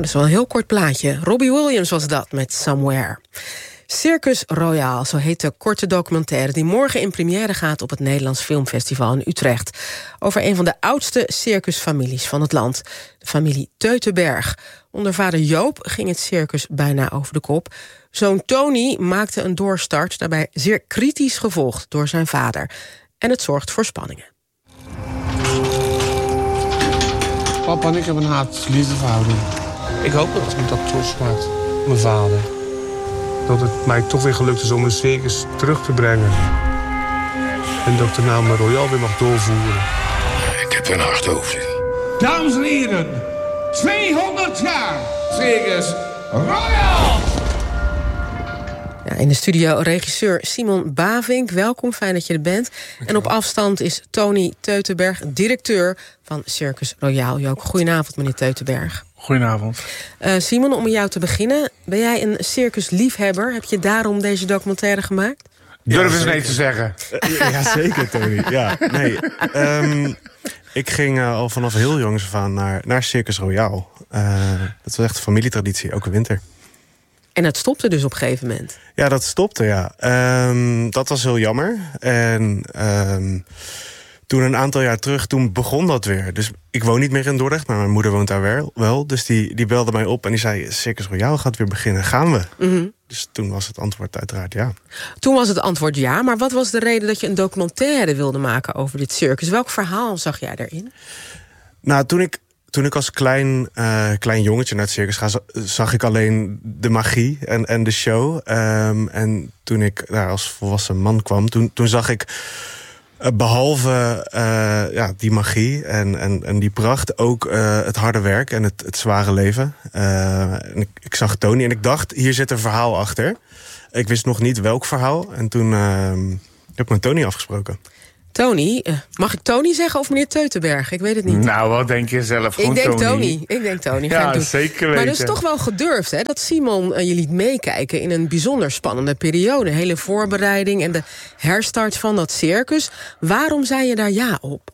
dat is wel een heel kort plaatje. Robbie Williams was dat met Somewhere. Circus Royaal, zo heet de korte documentaire die morgen in première gaat op het Nederlands Filmfestival in Utrecht. Over een van de oudste circusfamilies van het land. De familie Teutenberg. Onder vader Joop ging het circus bijna over de kop. Zoon Tony maakte een doorstart, daarbij zeer kritisch gevolgd door zijn vader. En het zorgt voor spanningen. Papa en ik hebben een haat-liefdeverhouding. Ik hoop dat hij dat trots maakt, mijn vader. Dat het mij toch weer gelukt is om een circus terug te brengen. En dat ik de naam Royaal weer mag doorvoeren. Ik heb een hard hoofd. Dames en heren, 200 jaar Circus Royaal! Ja, in de studio regisseur Simon Bavink. Welkom, fijn dat je er bent. En op afstand is Tony Teutenberg, directeur van Circus Royaal. Jook, goedenavond, meneer Teutenberg. Goedenavond. Simon, om met jou te beginnen. Ben jij een circusliefhebber? Heb je daarom deze documentaire gemaakt? Durf eens nee te zeggen. Ja, zeker, Tony. Ja, nee. Ik ging al vanaf heel jongs af aan naar Circus Royaal. Dat was echt een familietraditie, elke winter. En het stopte dus op een gegeven moment? Ja, dat stopte, ja. Dat was heel jammer. En toen een aantal jaar terug, toen begon dat weer. Dus ik woon niet meer in Dordrecht, maar mijn moeder woont daar wel. Dus die belde mij op en die zei, Circus Royaal gaat weer beginnen, gaan we? Mm-hmm. Dus toen was het antwoord uiteraard ja. Toen was het antwoord ja, maar wat was de reden dat je een documentaire wilde maken over dit circus? Welk verhaal zag jij daarin? Nou, toen ik als klein jongetje naar het circus ga, zag ik alleen de magie en de show. En toen ik als volwassen man kwam, toen zag ik behalve die magie en die pracht ook het harde werk en het zware leven. En ik zag Tony en ik dacht, hier zit een verhaal achter. Ik wist nog niet welk verhaal. En toen heb ik met Tony afgesproken. Tony, mag ik Tony zeggen of meneer Teutenberg? Ik weet het niet. Nou, wat denk je zelf? Ik denk Tony. Ja, zeker weten. Maar dat is toch wel gedurfd, hè? Dat Simon je liet meekijken in een bijzonder spannende periode. De hele voorbereiding en de herstart van dat circus. Waarom zei je daar ja op?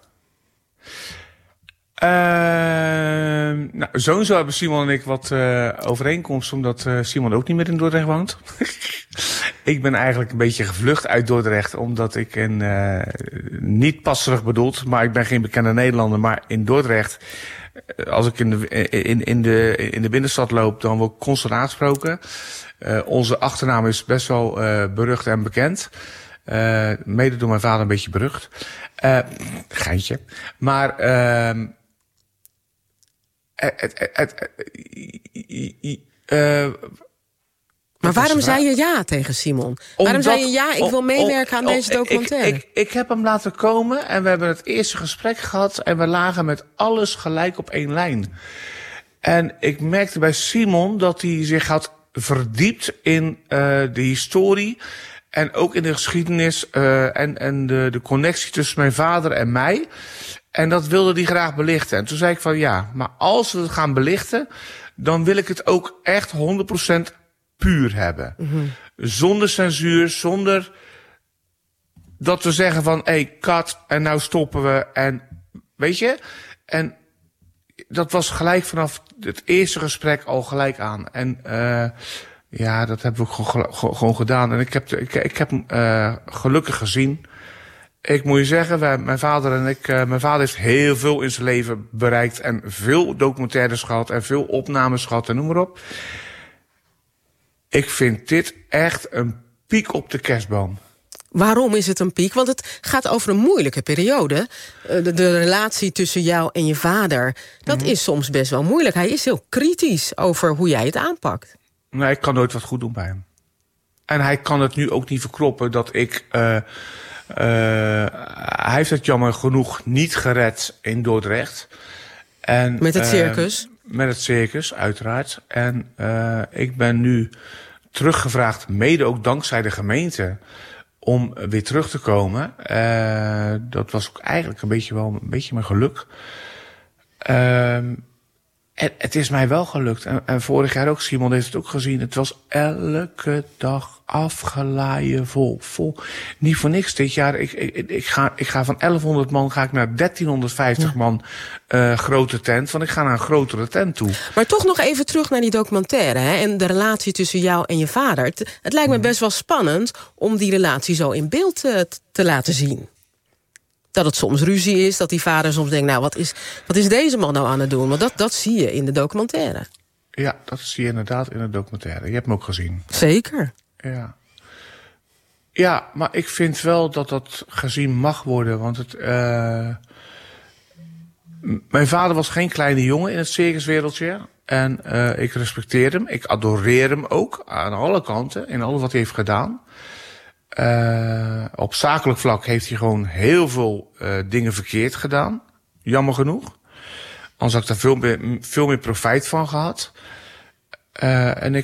Sowieso hebben Simon en ik wat overeenkomst, omdat Simon ook niet meer in Dordrecht woont. Ik ben eigenlijk een beetje gevlucht uit Dordrecht, omdat ik niet passerig bedoeld, maar ik ben geen bekende Nederlander, maar in Dordrecht, als ik in de binnenstad loop, dan word ik constant aangesproken. Onze achternaam is best wel berucht en bekend. Mede door mijn vader een beetje berucht. Geintje. Maar maar waarom zei je ja tegen Simon? Waarom zei je ja, ik wil meewerken aan deze documentaire? Ik heb hem laten komen en we hebben het eerste gesprek gehad en we lagen met alles gelijk op één lijn. En ik merkte bij Simon dat hij zich had verdiept in de historie en ook in de geschiedenis en de connectie tussen mijn vader en mij. En dat wilde hij graag belichten. En toen zei ik van ja, maar als we het gaan belichten, dan wil ik het ook echt 100% puur hebben. Mm-hmm. Zonder censuur, zonder dat we zeggen van hey, cut en nou stoppen we. En weet je, en dat was gelijk vanaf het eerste gesprek al gelijk aan. En dat hebben we gewoon gedaan. En ik heb hem gelukkig gezien. Ik moet je zeggen, mijn vader heeft heel veel in zijn leven bereikt en veel documentaires gehad en veel opnames gehad en noem maar op. Ik vind dit echt een piek op de kerstboom. Waarom is het een piek? Want het gaat over een moeilijke periode. De relatie tussen jou en je vader, dat is soms best wel moeilijk. Hij is heel kritisch over hoe jij het aanpakt. Nee, ik kan nooit wat goed doen bij hem. En hij kan het nu ook niet verkroppen dat ik hij heeft het jammer genoeg niet gered in Dordrecht. En, met het circus? Met het circus, uiteraard. En ik ben nu teruggevraagd, mede ook dankzij de gemeente, om weer terug te komen. Dat was ook eigenlijk een beetje mijn geluk. En het is mij wel gelukt. En vorig jaar ook, Simon heeft het ook gezien. Het was elke dag afgelaaien vol. Niet voor niks dit jaar. Ik ga van 1100 man ga ik naar 1350 man grote tent. Want ik ga naar een grotere tent toe. Maar toch nog even terug naar die documentaire. Hè, en de relatie tussen jou en je vader. Het lijkt me best wel spannend om die relatie zo in beeld te laten zien. Dat het soms ruzie is, dat die vader soms denkt... nou, wat is deze man nou aan het doen? Want dat zie je in de documentaire. Ja, dat zie je inderdaad in de documentaire. Je hebt hem ook gezien. Zeker. Ja, maar ik vind wel dat dat gezien mag worden. Want mijn vader was geen kleine jongen in het circuswereldje. En ik respecteer hem. Ik adoreer hem ook. Aan alle kanten. In alles wat hij heeft gedaan. Op zakelijk vlak heeft hij gewoon heel veel dingen verkeerd gedaan. Jammer genoeg. Anders had ik daar veel meer profijt van gehad. En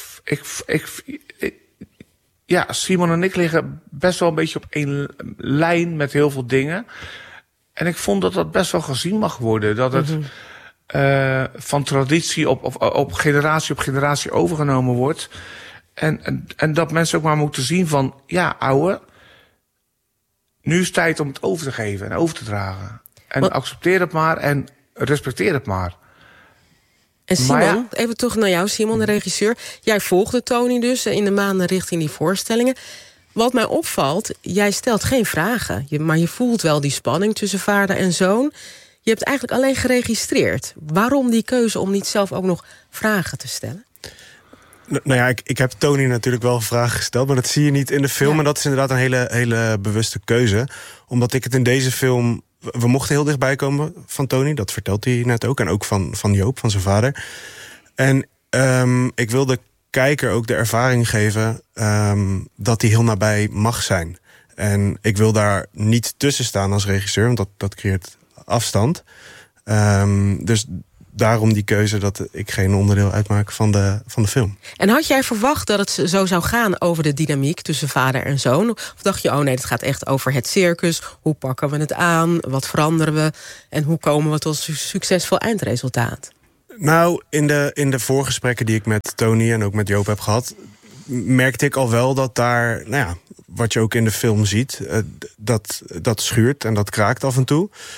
ja, Simon en ik liggen best wel een beetje op één lijn met heel veel dingen. En ik vond dat dat best wel gezien mag worden. Dat het van traditie op generatie overgenomen wordt. En dat mensen ook maar moeten zien van... ja, ouwe, nu is het tijd om het over te geven en over te dragen. En accepteer het maar en respecteer het maar. En Simon, even terug naar jou, Simon, de regisseur. Jij volgde Tony dus in de maanden richting die voorstellingen. Wat mij opvalt, jij stelt geen vragen. Maar je voelt wel die spanning tussen vader en zoon. Je hebt eigenlijk alleen geregistreerd. Waarom die keuze om niet zelf ook nog vragen te stellen? Nou ja, ik heb Tony natuurlijk wel vragen gesteld... maar dat zie je niet in de film. Ja. En dat is inderdaad een hele bewuste keuze. Omdat ik het in deze film... We mochten heel dichtbij komen van Tony, dat vertelt hij net ook. En ook van Joop, van zijn vader. En ik wil de kijker ook de ervaring geven... dat hij heel nabij mag zijn. En ik wil daar niet tussen staan als regisseur... want dat creëert afstand. Dus daarom die keuze dat ik geen onderdeel uitmaak van de film. En had jij verwacht dat het zo zou gaan over de dynamiek tussen vader en zoon? Of dacht je, oh nee, het gaat echt over het circus. Hoe pakken we het aan? Wat veranderen we? En hoe komen we tot een succesvol eindresultaat? Nou, in de voorgesprekken die ik met Tony en ook met Joop heb gehad... merkte ik al wel dat daar, nou ja, wat je ook in de film ziet... dat schuurt en dat kraakt af en toe.